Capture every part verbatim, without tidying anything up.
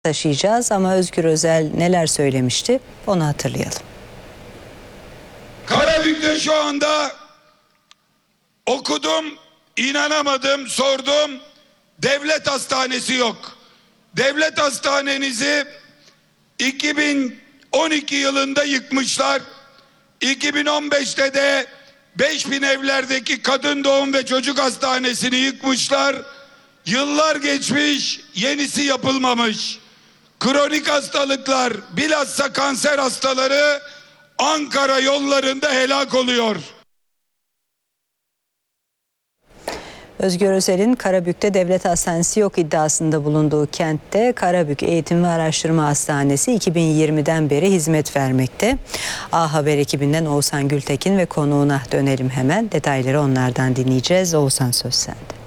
taşıyacağız ama Özgür Özel neler söylemişti onu hatırlayalım. Karabük'te şu anda okudum, inanamadım, sordum. Devlet hastanesi yok. Devlet hastanenizi iki bin on iki yılında yıkmışlar. iki bin on beşte de beş bin evlerdeki kadın doğum ve çocuk hastanesini yıkmışlar. Yıllar geçmiş, yenisi yapılmamış. Kronik hastalıklar, bilhassa kanser hastaları Ankara yollarında helak oluyor. Özgür Özel'in Karabük'te devlet hastanesi yok iddiasında bulunduğu kentte Karabük Eğitim ve Araştırma Hastanesi iki bin yirmiden beri hizmet vermekte. A Haber ekibinden Oğuzhan Gültekin ve konuğuna dönelim hemen. Detayları onlardan dinleyeceğiz. Oğuzhan, söz sende.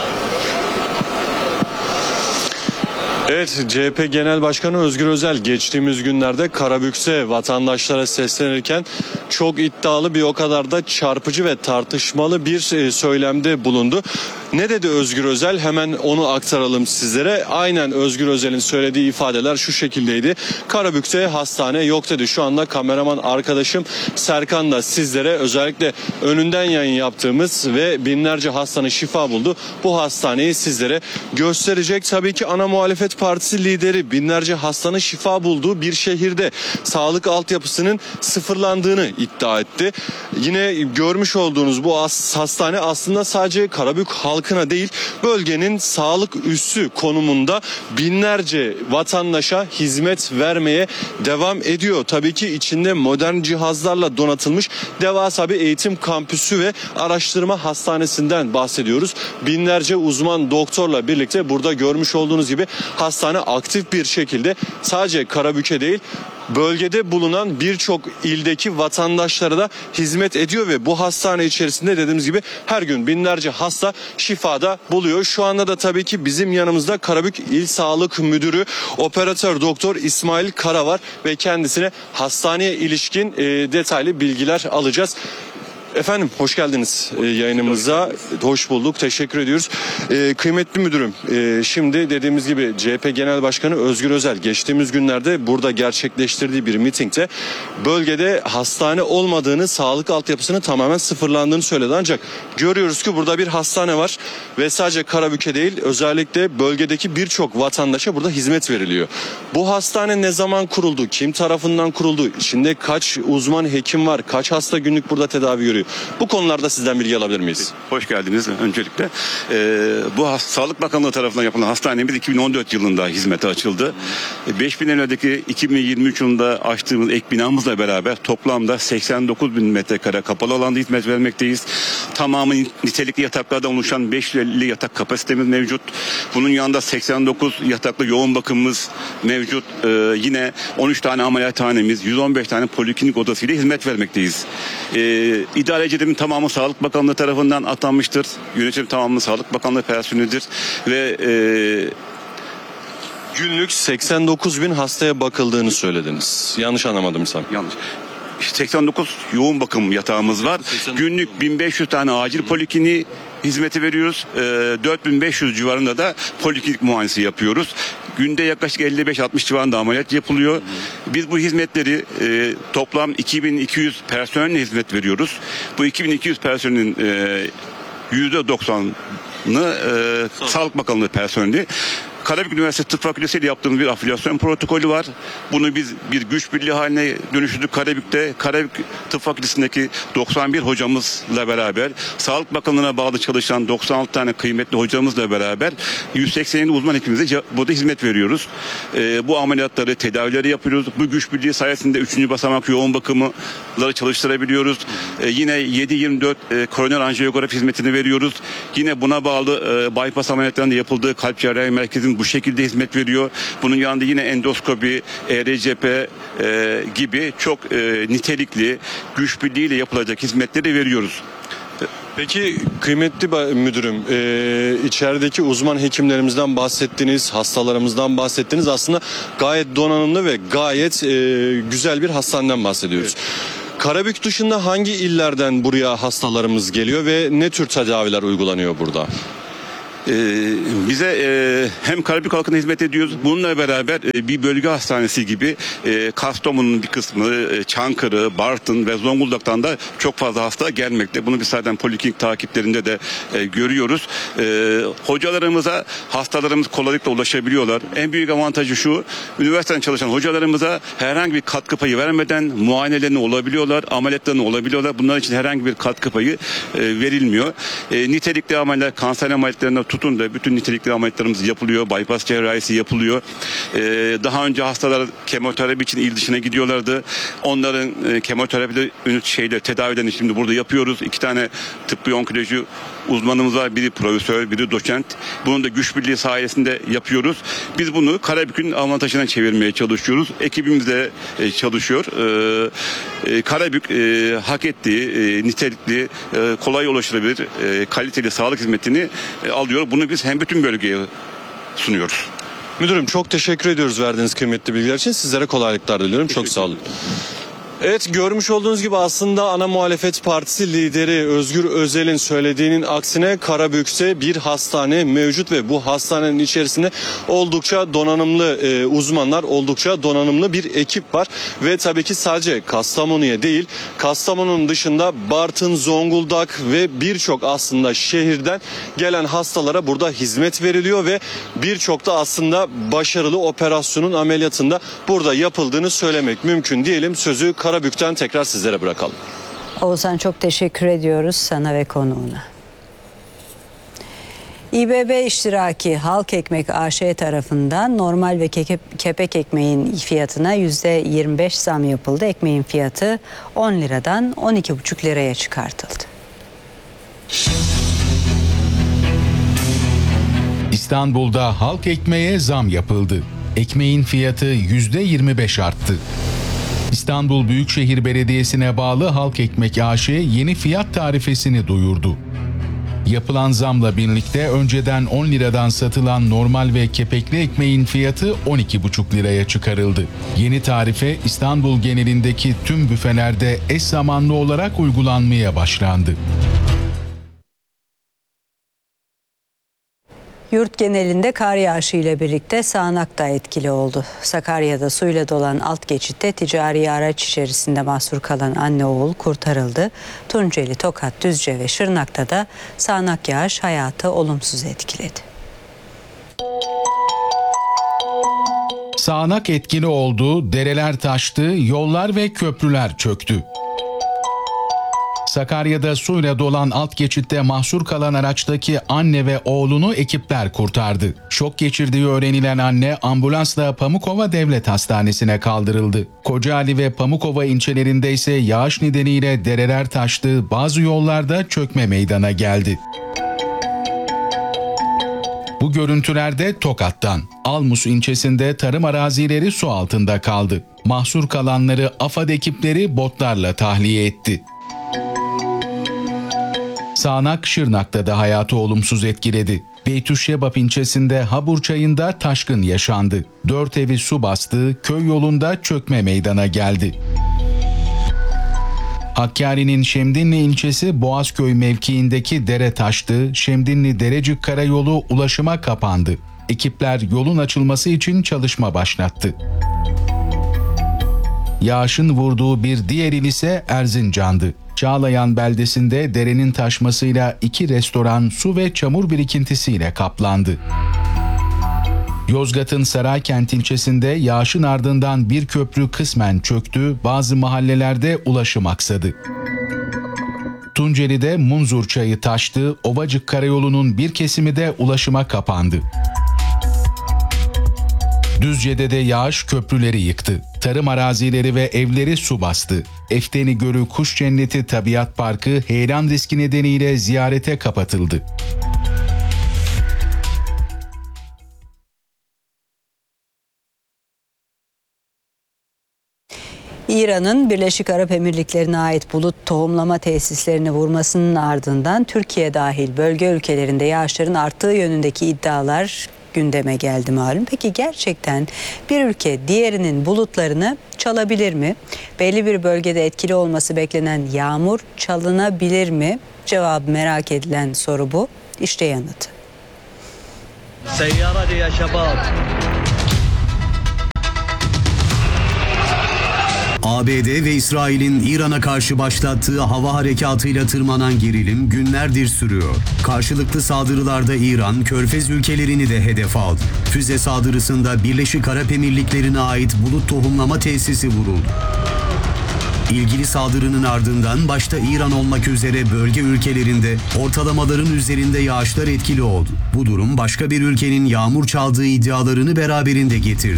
Evet, C H P Genel Başkanı Özgür Özel geçtiğimiz günlerde Karabük'te vatandaşlara seslenirken çok iddialı, bir o kadar da çarpıcı ve tartışmalı bir söylemde bulundu. Ne dedi Özgür Özel? Hemen onu aktaralım sizlere. Aynen Özgür Özel'in söylediği ifadeler şu şekildeydi. Karabük'te hastane yok dedi. Şu anda kameraman arkadaşım Serkan da sizlere özellikle önünden yayın yaptığımız ve binlerce hastanın şifa buldu bu hastaneyi sizlere gösterecek. Tabii ki ana muhalefet partisi lideri binlerce hastanın şifa bulduğu bir şehirde sağlık altyapısının sıfırlandığını iddia etti. Yine görmüş olduğunuz bu hastane aslında sadece Karabük halkına değil, bölgenin sağlık üssü konumunda binlerce vatandaşa hizmet vermeye devam ediyor. Tabii ki içinde modern cihazlarla donatılmış devasa bir eğitim kampüsü ve araştırma hastanesinden bahsediyoruz. Binlerce uzman doktorla birlikte burada görmüş olduğunuz gibi hastane aktif bir şekilde sadece Karabük'e değil, bölgede bulunan birçok ildeki vatandaşlara da hizmet ediyor ve bu hastane içerisinde dediğimiz gibi her gün binlerce hasta şifada buluyor. Şu anda da tabii ki bizim yanımızda Karabük İl Sağlık Müdürü Operatör Doktor İsmail Kara var ve kendisine hastaneye ilişkin e, detaylı bilgiler alacağız. Efendim, hoş geldiniz e, yayınımıza. Hoş bulduk. Teşekkür ediyoruz. E, kıymetli müdürüm, e, şimdi dediğimiz gibi C H P Genel Başkanı Özgür Özel geçtiğimiz günlerde burada gerçekleştirdiği bir mitingde bölgede hastane olmadığını, sağlık altyapısının tamamen sıfırlandığını söyledi. Ancak görüyoruz ki burada bir hastane var ve sadece Karabük'e değil, özellikle bölgedeki birçok vatandaşa burada hizmet veriliyor. Bu hastane ne zaman kuruldu? Kim tarafından kuruldu? İçinde kaç uzman hekim var? Kaç hasta günlük burada tedavi görüyor? Bu konularda sizden bilgi alabilir miyiz? Hoş geldiniz öncelikle. Ee, bu Sağlık Bakanlığı tarafından yapılan hastanemiz iki bin on dört yılında hizmete açıldı. beş bin evlerdeki iki bin yirmi üç yılında açtığımız ek binamızla beraber toplamda seksen dokuz bin metrekare kapalı alanda hizmet vermekteyiz. Tamamı nitelikli yataklardan oluşan beş yüz elli yatak kapasitemiz mevcut. Bunun yanında seksen dokuz yataklı yoğun bakımımız mevcut. Ee, yine on üç tane ameliyathanemiz, yüz on beş tane poliklinik odasıyla hizmet vermekteyiz. Ee, İdareciliğin tamamı Sağlık Bakanlığı tarafından atanmıştır. Yönetim tamamı Sağlık Bakanlığı personelidir ve e, günlük seksen dokuz bin hastaya bakıldığını söylediniz. Yanlış anlamadım sen. Yanlış. seksen dokuz yoğun bakım yatağımız var. seksen... Günlük bin beş yüz tane acil polikliniği hizmeti veriyoruz. E, dört bin beş yüz civarında da poliklinik muayenesi yapıyoruz. Günde yaklaşık elli beş altmış civarında ameliyat yapılıyor. Biz bu hizmetleri e, toplam iki bin iki yüz personelle hizmet veriyoruz. Bu iki bin iki yüz personelin e, yüzde doksanı e, Sağlık Bakanlığı personeli. Karabük Üniversitesi Tıp Fakültesi ile yaptığımız bir afiliasyon protokolü var. Bunu biz bir güç birliği haline dönüştürdük Karabük'te. Karabük Tıp Fakültesi'ndeki doksan bir hocamızla beraber, Sağlık Bakanlığı'na bağlı çalışan doksan altı tane kıymetli hocamızla beraber yüz seksen yedi uzman hekimimize burada hizmet veriyoruz. Ee, bu ameliyatları, tedavileri yapıyoruz. Bu güç birliği sayesinde üçüncü basamak yoğun bakımları çalıştırabiliyoruz. Ee, yine yedi yirmi dört e, koroner anjiyografi hizmetini veriyoruz. Yine buna bağlı e, bypass ameliyatlarında yapıldığı kalp cerrahi merkezinin bu şekilde hizmet veriyor. Bunun yanında yine endoskopi, E R C P e, gibi çok e, nitelikli, güç birliğiyle yapılacak hizmetleri veriyoruz. Peki kıymetli müdürüm, e, içerideki uzman hekimlerimizden bahsettiniz, hastalarımızdan bahsettiniz. Aslında gayet donanımlı ve gayet e, güzel bir hastaneden bahsediyoruz. Evet. Karabük dışında hangi illerden buraya hastalarımız geliyor ve ne tür tedaviler uygulanıyor burada? Ee, bize e, hem Karabük halkına hizmet ediyoruz. Bununla beraber e, bir bölge hastanesi gibi e, Kastamonu'nun bir kısmı, e, Çankırı, Bartın ve Zonguldak'tan da çok fazla hasta gelmekte. Bunu biz zaten poliklinik takiplerinde de e, görüyoruz. E, hocalarımıza hastalarımız kolaylıkla ulaşabiliyorlar. En büyük avantajı şu, üniversiteden çalışan hocalarımıza herhangi bir katkı payı vermeden muayenelerini olabiliyorlar, ameliyatlarını olabiliyorlar. Bunlar için herhangi bir katkı payı e, verilmiyor. E, nitelikli ameliyatlar, kanser ameliyatlarına tutun da bütün nitelikli ameliyatlarımız yapılıyor. Bypass cerrahisi yapılıyor. E, daha önce hastalar kemoterapi için il dışına gidiyorlardı. Onların e, kemoterapi şeyde tedavilerini şimdi burada yapıyoruz. İki tane tıbbi onkoloji uzmanımız var. Biri profesör, biri doçent. Bunun da güç birliği sayesinde yapıyoruz. Biz bunu Karabük'ün avantajına çevirmeye çalışıyoruz. Ekibimiz de e, çalışıyor. E, e, Karabük e, hak ettiği e, nitelikli, e, kolay ulaşılabilir, e, kaliteli sağlık hizmetini e, alıyor. Bunu biz hem bütün bölgeye sunuyoruz. Müdürüm çok teşekkür ediyoruz verdiğiniz kıymetli bilgiler için. Sizlere kolaylıklar diliyorum. Çok sağ olun. Evet, görmüş olduğunuz gibi aslında ana muhalefet partisi lideri Özgür Özel'in söylediğinin aksine Karabük'te bir hastane mevcut ve bu hastanenin içerisinde oldukça donanımlı e, uzmanlar, oldukça donanımlı bir ekip var. Ve tabii ki sadece Kastamonu'ya değil, Kastamonu'nun dışında Bartın, Zonguldak ve birçok aslında şehirden gelen hastalara burada hizmet veriliyor ve birçok da aslında başarılı operasyonun ameliyatında burada yapıldığını söylemek mümkün diyelim. Sözü Karabük'ten tekrar sizlere bırakalım. Oğuzhan, çok teşekkür ediyoruz sana ve konuğuna. İBB iştiraki Halk Ekmek A Ş tarafından normal ve keke, kepek ekmeğin fiyatına yüzde yirmi beş zam yapıldı. Ekmeğin fiyatı on liradan on iki buçuk liraya çıkartıldı. İstanbul'da halk ekmeğe zam yapıldı. Ekmeğin fiyatı yüzde yirmi beş arttı. İstanbul Büyükşehir Belediyesi'ne bağlı Halk Ekmek A Ş yeni fiyat tarifesini duyurdu. Yapılan zamla birlikte önceden on liradan satılan normal ve kepekli ekmeğin fiyatı on iki buçuk liraya çıkarıldı. Yeni tarife İstanbul genelindeki tüm büfelerde eş zamanlı olarak uygulanmaya başlandı. Yurt genelinde kar yağışı ile birlikte sağanak da etkili oldu. Sakarya'da suyla dolan alt geçitte ticari araç içerisinde mahsur kalan anne oğul kurtarıldı. Tunceli, Tokat, Düzce ve Şırnak'ta da sağanak yağış hayatı olumsuz etkiledi. Sağanak etkili oldu, dereler taştı, yollar ve köprüler çöktü. Sakarya'da suyla dolan alt geçitte mahsur kalan araçtaki anne ve oğlunu ekipler kurtardı. Şok geçirdiği öğrenilen anne ambulansla Pamukova Devlet Hastanesi'ne kaldırıldı. Kocaeli ve Pamukova ilçelerinde ise yağış nedeniyle dereler taştı, bazı yollarda çökme meydana geldi. Bu görüntülerde Tokat'tan. Almus ilçesinde tarım arazileri su altında kaldı. Mahsur kalanları AFAD ekipleri botlarla tahliye etti. Sağanak Şırnak'ta da hayatı olumsuz etkiledi. Beytüşşebap ilçesinde Habur Çayı'nda taşkın yaşandı. Dört evi su bastı, köy yolunda çökme meydana geldi. Hakkari'nin Şemdinli ilçesi Boğazköy mevkiindeki dere taştı, Şemdinli Derecik Karayolu ulaşıma kapandı. Ekipler yolun açılması için çalışma başlattı. Yağışın vurduğu bir diğer il ise Erzincan'dı. Çağlayan beldesinde derenin taşmasıyla iki restoran su ve çamur birikintisiyle kaplandı. Yozgat'ın Saraykent ilçesinde yağışın ardından bir köprü kısmen çöktü, bazı mahallelerde ulaşım aksadı. Tunceli'de Munzur Çayı taştı, Ovacık Karayolu'nun bir kesimi de ulaşıma kapandı. Düzce'de de yağış köprüleri yıktı. Tarım arazileri ve evleri su bastı. Efteni Gölü Kuş Cenneti Tabiat Parkı heyelan riski nedeniyle ziyarete kapatıldı. İran'ın Birleşik Arap Emirlikleri'ne ait bulut tohumlama tesislerini vurmasının ardından Türkiye dahil bölge ülkelerinde yağışların arttığı yönündeki iddialar gündeme geldi malum. Peki gerçekten bir ülke diğerinin bulutlarını çalabilir mi? Belli bir bölgede etkili olması beklenen yağmur çalınabilir mi? Cevabı merak edilen soru bu. İşte yanıtı. سيارة يا شباب. A B D ve İsrail'in İran'a karşı başlattığı hava harekatıyla tırmanan gerilim günlerdir sürüyor. Karşılıklı saldırılarda İran, Körfez ülkelerini de hedef aldı. Füze saldırısında Birleşik Arap Emirlikleri'ne ait bulut tohumlama tesisi vuruldu. İlgili saldırının ardından başta İran olmak üzere bölge ülkelerinde ortalamaların üzerinde yağışlar etkili oldu. Bu durum başka bir ülkenin yağmur çaldığı iddialarını beraberinde getirdi.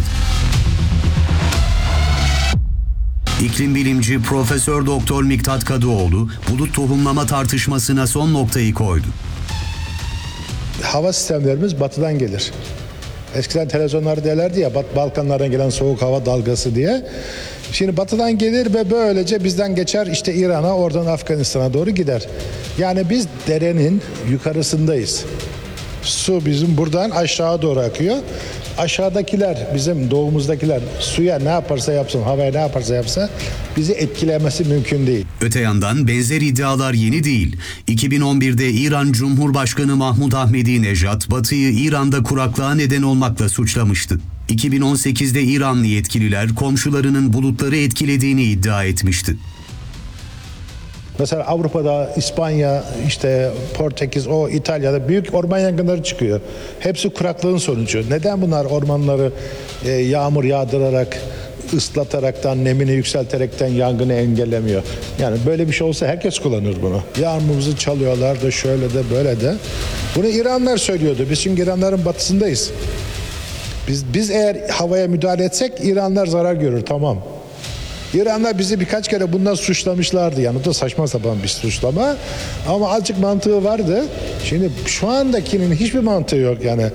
İklim bilimci Profesör Doktor Miktat Kadıoğlu bulut tohumlama tartışmasına son noktayı koydu. Hava sistemlerimiz batıdan gelir. Eskiden televizyonlarda derlerdi ya Balkanlardan gelen soğuk hava dalgası diye. Şimdi batıdan gelir ve böylece bizden geçer işte İran'a, oradan Afganistan'a doğru gider. Yani biz derenin yukarısındayız. Su bizim buradan aşağı doğru akıyor. Aşağıdakiler, bizim doğumuzdakiler suya ne yaparsa yapsın, havaya ne yaparsa yapsa bizi etkilemesi mümkün değil. Öte yandan benzer iddialar yeni değil. iki bin on birde İran Cumhurbaşkanı Mahmud Ahmedinejad, Batı'yı İran'da kuraklığa neden olmakla suçlamıştı. iki bin on sekizde İranlı yetkililer komşularının bulutları etkilediğini iddia etmişti. Mesela Avrupa'da, İspanya, işte Portekiz, o İtalya'da büyük orman yangınları çıkıyor. Hepsi kuraklığın sonucu. Neden bunlar ormanları e, yağmur yağdırarak, ıslataraktan, nemini yükselterekten yangını engellemiyor? Yani böyle bir şey olsa herkes kullanır bunu. Yağmurumuzu çalıyorlar da şöyle de böyle de. Bunu İranlar söylüyordu. Biz çünkü İranların batısındayız. Biz, biz eğer havaya müdahale etsek İranlar zarar görür, tamam. İranlar bizi birkaç kere bundan suçlamışlardı. Yani o da saçma sapan bir suçlama. Ama azıcık mantığı vardı. Şimdi şu andakinin hiçbir mantığı yok yani.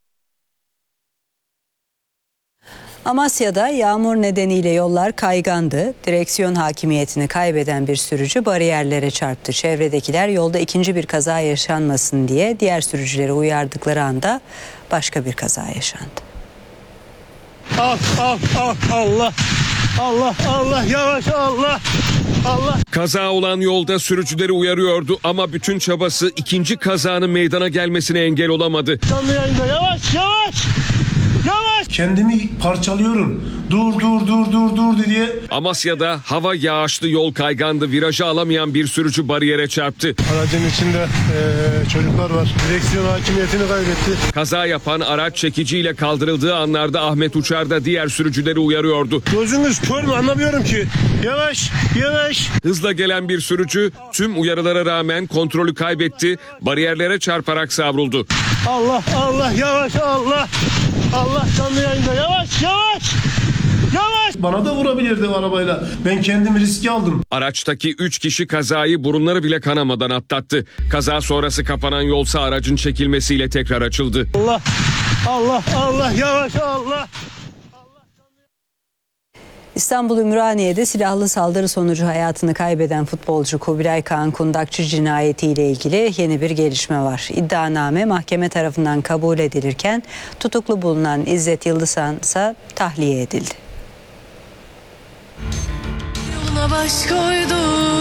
Amasya'da yağmur nedeniyle yollar kaygandı. Direksiyon hakimiyetini kaybeden bir sürücü bariyerlere çarptı. Çevredekiler yolda ikinci bir kaza yaşanmasın diye diğer sürücüleri uyardıkları anda başka bir kaza yaşandı. Ah ah ah Allah. Allah Allah yavaş Allah. Allah. Kaza olan yolda sürücüleri uyarıyordu ama bütün çabası ikinci kazanın meydana gelmesine engel olamadı. Canlı yayında yavaş yavaş. Yavaş. Kendimi parçalıyorum. Dur dur dur dur dur diye. Amasya'da hava yağışlı, yol kaygandı. Virajı alamayan bir sürücü bariyere çarptı. Aracın içinde e, çocuklar var. Direksiyon hakimiyetini kaybetti. Kaza yapan araç çekiciyle kaldırıldığı anlarda Ahmet Uçar da diğer sürücüleri uyarıyordu. Gözünüz kör mü anlamıyorum ki. Yavaş yavaş. Hızla gelen bir sürücü tüm uyarılara rağmen kontrolü kaybetti. Bariyerlere çarparak savruldu. Allah Allah yavaş Allah. Allah canlı yayında yavaş yavaş. Yavaş. Bana da vurabilirdi arabayla. Ben kendimi riske aldım. Araçtaki üç kişi kazayı burunları bile kanamadan atlattı. Kaza sonrası kapanan yolsa aracın çekilmesiyle tekrar açıldı. Allah Allah Allah yavaş Allah. İstanbul Ümraniye'de silahlı saldırı sonucu hayatını kaybeden futbolcu Kubilay Kaan Kundakçı cinayetiyle ilgili yeni bir gelişme var. İddianame mahkeme tarafından kabul edilirken tutuklu bulunan İzzet Yıldızhan ise tahliye edildi. Yoluna baş koydum.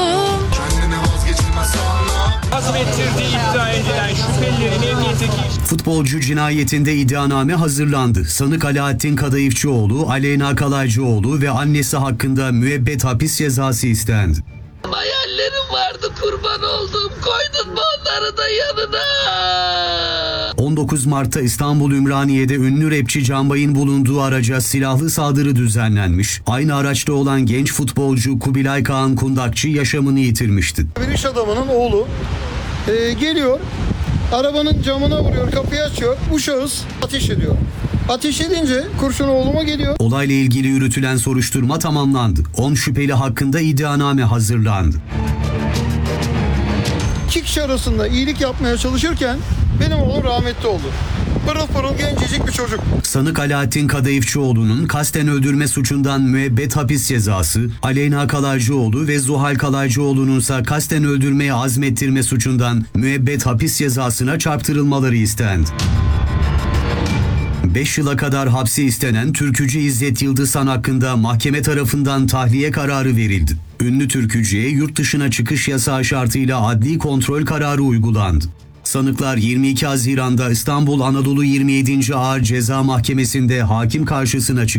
Azmettirdiği iddia edilen şüphelilerin emniyetteki... Futbolcu cinayetinde iddianame hazırlandı. Sanık Alaaddin Kadayıfçıoğlu, Aleyna Kalaycıoğlu ve annesi hakkında müebbet hapis cezası istendi. Hayallerim vardı, kurban oldum. Koydun mu onları da yanına? on dokuz Mart'ta İstanbul Ümraniye'de ünlü rapçi Canbay'ın bulunduğu araca silahlı saldırı düzenlenmiş. Aynı araçta olan genç futbolcu Kubilay Kaan Kundakçı yaşamını yitirmişti. Bir iş adamının oğlu e, geliyor, arabanın camına vuruyor, kapıyı açıyor. Bu şahıs ateş ediyor. Ateş edince kurşun oğluma geliyor. Olayla ilgili yürütülen soruşturma tamamlandı. on şüpheli hakkında iddianame hazırlandı. İki kişi arasında iyilik yapmaya çalışırken benim oğlum rahmetli oldu. Pırıl pırıl gencecik bir çocuk. Sanık Alaaddin Kadayıfçıoğlu'nun kasten öldürme suçundan müebbet hapis cezası, Aleyna Kalaycıoğlu ve Zuhal Kalaycıoğlu'nun ise kasten öldürmeye azmettirme suçundan müebbet hapis cezasına çarptırılmaları istendi. beş yıla kadar hapsi istenen türkücü İzzet Yıldızhan hakkında mahkeme tarafından tahliye kararı verildi. Ünlü türkücüye yurt dışına çıkış yasağı şartıyla adli kontrol kararı uygulandı. Sanıklar yirmi iki Haziran'da İstanbul Anadolu yirmi yedinci Ağır Ceza Mahkemesi'nde hakim karşısına çıktı.